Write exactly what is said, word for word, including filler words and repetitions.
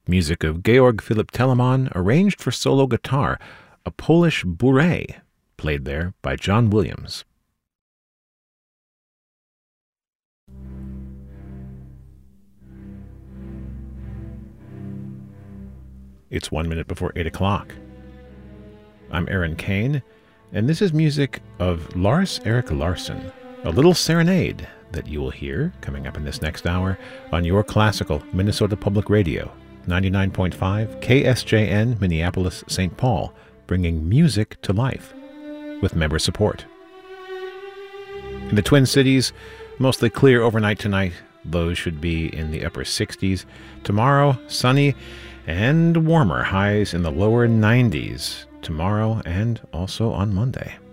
Music of Georg Philipp Telemann, arranged for solo guitar, a Polish bourrée, played there by John Williams. It's one minute before eight o'clock. I'm Aaron Kane, and this is music of Lars Erik Larsson, a little serenade that you will hear coming up in this next hour on your classical Minnesota Public Radio, ninety-nine point five K S J N Minneapolis, Saint Paul, bringing music to life with member support. In the Twin Cities, mostly clear overnight tonight. Lows should be in the upper sixties. Tomorrow, sunny and warmer, highs in the lower nineties tomorrow and also on Monday.